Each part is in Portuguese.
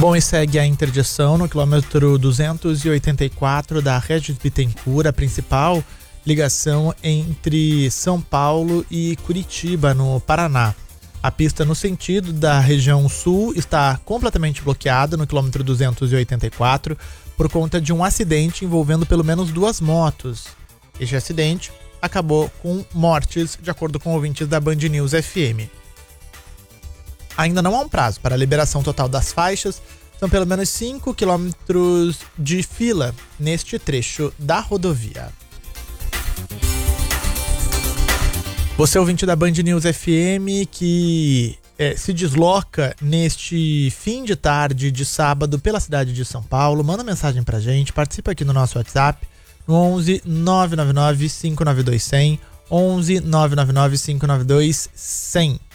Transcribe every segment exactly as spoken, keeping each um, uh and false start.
Bom, e segue a interdição no quilômetro duzentos e oitenta e quatro da Regis Bittencourt, a principal ligação entre São Paulo e Curitiba, no Paraná. A pista no sentido da região sul está completamente bloqueada no quilômetro duzentos e oitenta e quatro por conta de um acidente envolvendo pelo menos duas motos. Este acidente acabou com mortes, de acordo com ouvintes da Band News F M. Ainda não há um prazo para a liberação total das faixas. São pelo menos cinco quilômetros de fila neste trecho da rodovia. Você, ouvinte da Band News F M, que é, se desloca neste fim de tarde de sábado pela cidade de São Paulo, manda mensagem pra gente, participa aqui no nosso WhatsApp, no onze nove nove nove cinco nove dois zero zero, onze nove nove nove cinco nove dois zero zero.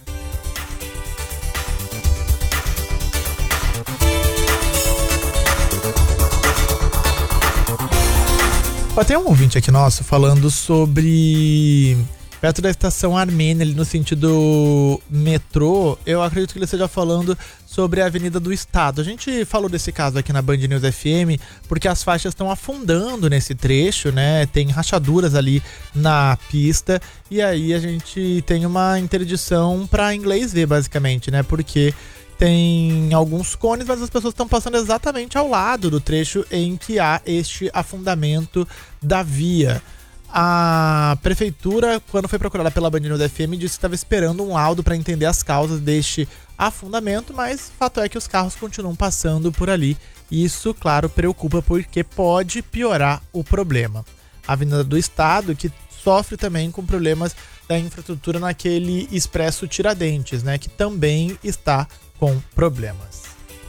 Ó, tem um ouvinte aqui nosso falando sobre perto da estação Armênia, ali no sentido metrô. Eu acredito que ele esteja falando sobre a Avenida do Estado. A gente falou desse caso aqui na Band News F M porque as faixas estão afundando nesse trecho, né? Tem rachaduras ali na pista e aí a gente tem uma interdição para inglês ver, basicamente, né? Porque tem alguns cones, mas as pessoas estão passando exatamente ao lado do trecho em que há este afundamento da via. A prefeitura, quando foi procurada pela Band News F M, disse que estava esperando um laudo para entender as causas deste afundamento, mas fato é que os carros continuam passando por ali. E isso, claro, preocupa porque pode piorar o problema. A Avenida do Estado, que sofre também com problemas da infraestrutura naquele Expresso Tiradentes, né, que também está com problemas.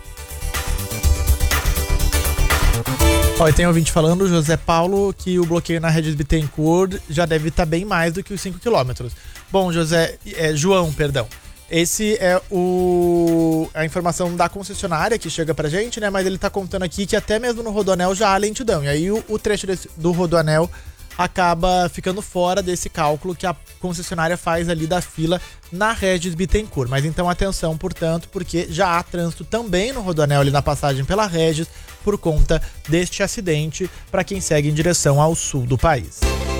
Ó, e tem ouvinte falando, José Paulo, que o bloqueio na Regis Bittencourt já deve estar bem mais do que os cinco quilômetros. Bom, José, é, João, perdão. Esse é o a informação da concessionária que chega pra gente, né? Mas ele tá contando aqui que até mesmo no Rodoanel já há lentidão. E aí o, o trecho desse, do Rodoanel acaba ficando fora desse cálculo que a concessionária faz ali da fila na Regis Bittencourt. Mas então atenção, portanto, porque já há trânsito também no Rodoanel ali na passagem pela Regis por conta deste acidente para quem segue em direção ao sul do país.